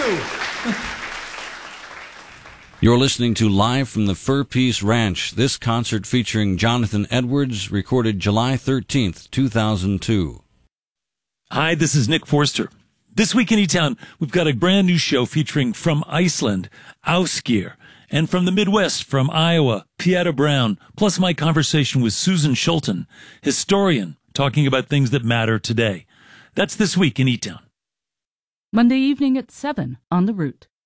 you. You're listening to Live from the Fur Peace Ranch. This concert featuring Jonathan Edwards, recorded July 13th, 2002. Hi, this is Nick Forster. This week in E-Town, we've got a brand new show featuring from Iceland, Ásgeir, and from the Midwest, from Iowa, Pieta Brown, plus my conversation with Susan Schulten, historian, talking about things that matter today. That's this week in E-Town. Monday evening at 7 on The Root.